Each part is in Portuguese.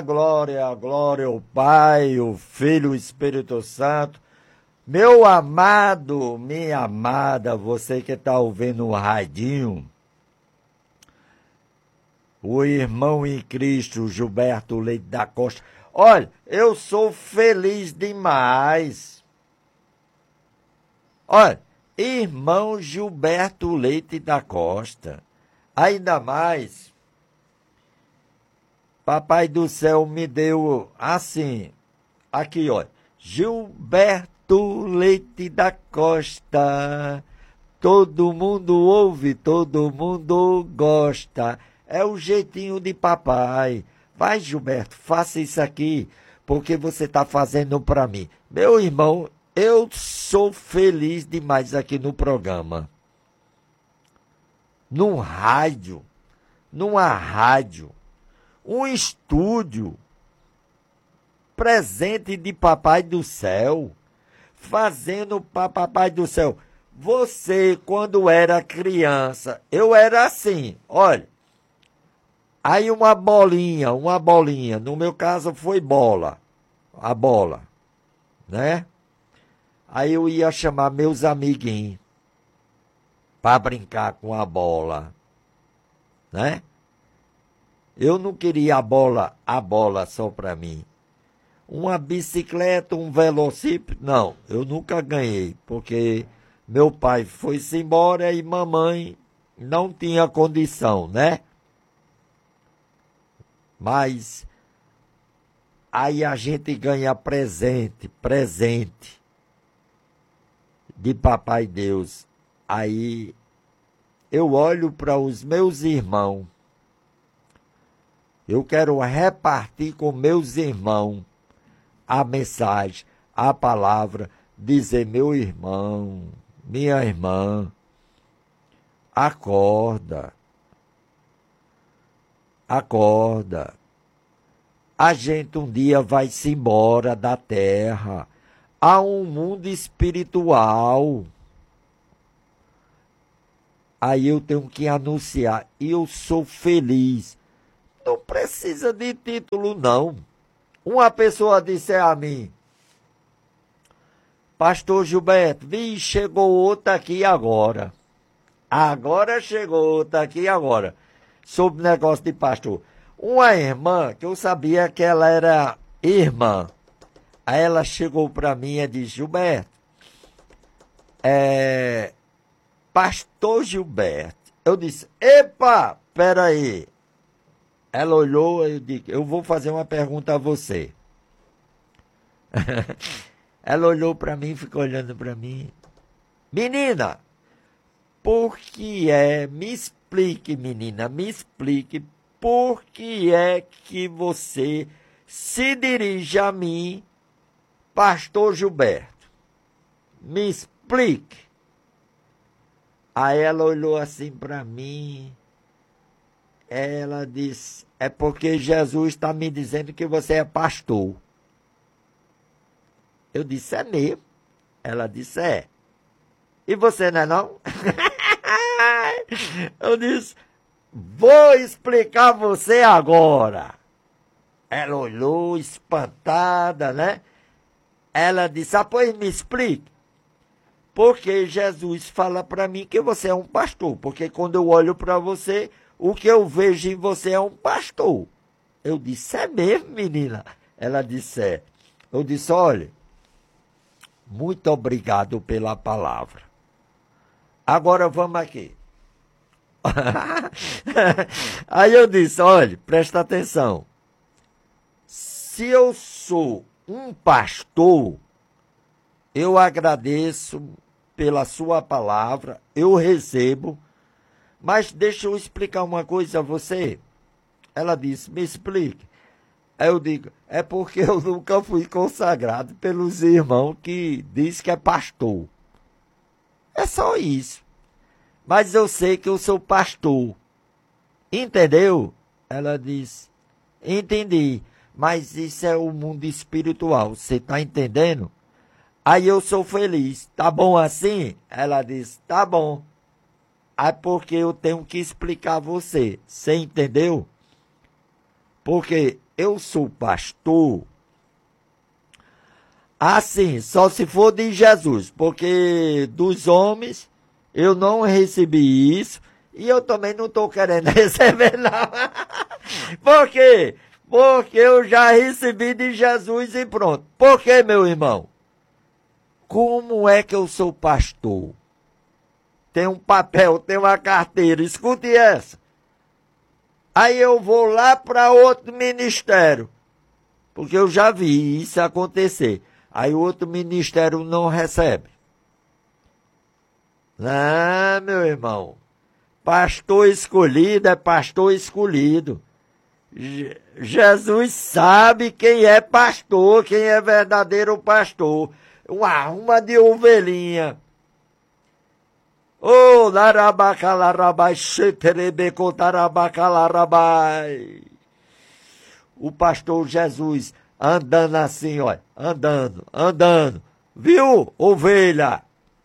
Glória, glória ao Pai, o Filho e o Espírito Santo. Meu amado, minha amada, você que está ouvindo o radinho, o irmão em Cristo, Gilberto Leite da Costa. Olha, eu sou feliz demais. Olha, irmão Gilberto Leite da Costa. Ainda mais, Papai do Céu me deu assim, aqui, olha, Gilberto Leite da Costa. Todo mundo ouve, todo mundo gosta. É o jeitinho de papai. Vai, Gilberto, faça isso aqui, porque você está fazendo para mim. Meu irmão, eu sou feliz demais aqui no programa. Numa rádio, um estúdio, presente de Papai do Céu, fazendo para Papai do Céu. Você, quando era criança, eu era assim, olha. Aí uma bolinha, no meu caso foi bola, a bola, né? Aí eu ia chamar meus amiguinhos para brincar com a bola, né? Eu não queria a bola só para mim. Uma bicicleta, um velocípede, não, eu nunca ganhei, porque meu pai foi-se embora e mamãe não tinha condição, né? Mas aí a gente ganha presente de Papai Deus. Aí eu olho para os meus irmãos. Eu quero repartir com meus irmãos a mensagem, a palavra, dizer, meu irmão, minha irmã, acorda. Acorda. A gente um dia vai se embora da terra. Há um mundo espiritual. Aí eu tenho que anunciar. E eu sou feliz. Não precisa de título, não. Uma pessoa disse a mim, Pastor Gilberto, chegou outra aqui agora. Agora chegou outra aqui agora. Sobre o negócio de pastor. Uma irmã, que eu sabia que ela era irmã, aí ela chegou para mim e disse, Gilberto, Pastor Gilberto. Eu disse, epa, peraí. Ela olhou e eu disse, eu vou fazer uma pergunta a você. Ela olhou para mim, ficou olhando para mim. Menina, por que me explique, menina, me explique por que é que você se dirige a mim, Pastor Gilberto. Me explique. Aí ela olhou assim para mim, ela disse, é porque Jesus está me dizendo que você é pastor. Eu disse, é mesmo? Ela disse, é. E você não é não? Eu disse, vou explicar a você agora. Ela olhou espantada, né? Ela disse, pois me explique. Porque Jesus fala para mim que você é um pastor. Porque quando eu olho para você, o que eu vejo em você é um pastor. Eu disse, é mesmo, menina? Ela disse, é. Eu disse, olha, muito obrigado pela palavra. Agora vamos aqui. Aí eu disse, olha, presta atenção. Se eu sou um pastor, eu agradeço pela sua palavra, eu recebo, mas deixa eu explicar uma coisa a você. Ela disse, me explique. Aí eu digo, é porque eu nunca fui consagrado pelos irmãos que diz que é pastor. É só isso. Mas eu sei que eu sou pastor. Entendeu? Ela disse, entendi. Mas isso é o mundo espiritual. Você está entendendo? Aí eu sou feliz. Tá bom assim? Ela disse, tá bom. Aí porque eu tenho que explicar a você. Você entendeu? Porque eu sou pastor, assim, só se for de Jesus, porque dos homens eu não recebi isso e eu também não estou querendo receber, não. Por quê? Porque eu já recebi de Jesus e pronto. Por quê, meu irmão? Como é que eu sou pastor? Tem um papel, tem uma carteira, escute essa. Aí eu vou lá para outro ministério, porque eu já vi isso acontecer. Aí o outro ministério não recebe. Não, meu irmão. Pastor escolhido é pastor escolhido. Jesus sabe quem é pastor, quem é verdadeiro pastor. Uma de ovelhinha. Ô, larabacalarabai, xeterebecotarabacalarabai. O pastor Jesus andando assim, olha, andando. Viu, ovelha?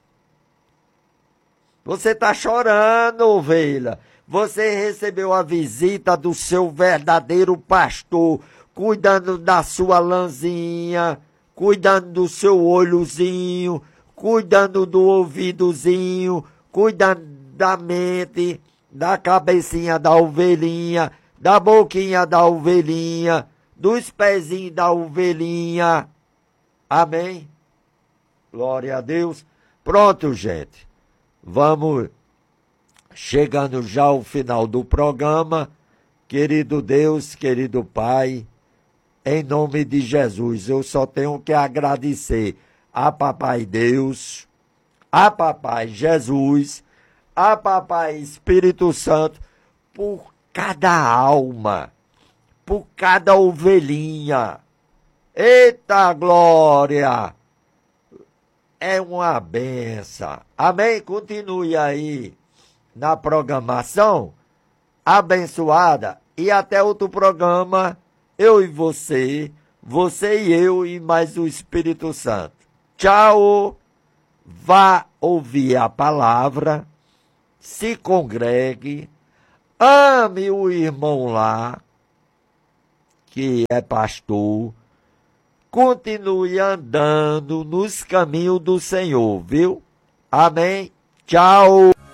Você está chorando, ovelha. Você recebeu a visita do seu verdadeiro pastor, cuidando da sua lãzinha, cuidando do seu olhozinho, cuidando do ouvidozinho, cuidando da mente, da cabecinha da ovelhinha, da boquinha da ovelhinha, dos pezinhos da ovelhinha. Amém? Glória a Deus. Pronto, gente. Vamos chegando já ao final do programa. Querido Deus, querido Pai, em nome de Jesus, eu só tenho que agradecer a Papai Deus, a Papai Jesus, a Papai Espírito Santo, por cada alma, por cada ovelhinha. Eita glória! É uma benção. Amém? Continue aí na programação abençoada e até outro programa, eu e você e eu e mais o Espírito Santo. Tchau! Vá ouvir a palavra, se congregue, ame o irmão lá, que é pastor, continue andando nos caminhos do Senhor, viu? Amém? Tchau!